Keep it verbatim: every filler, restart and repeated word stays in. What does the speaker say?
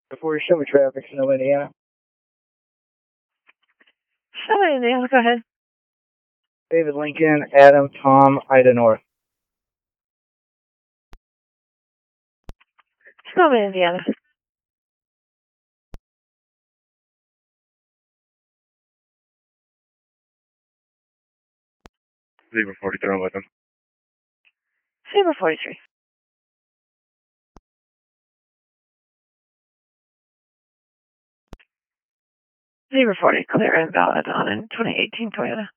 Before you show me traffic, Snow, Indiana. Snow, Indiana, go ahead. David Lincoln, Adam, Tom, Ida North. Snow, Indiana. Zebra forty-three, I'm with him. Zebra forty-three. Zebra forty, clear and valid on in twenty eighteen Toyota.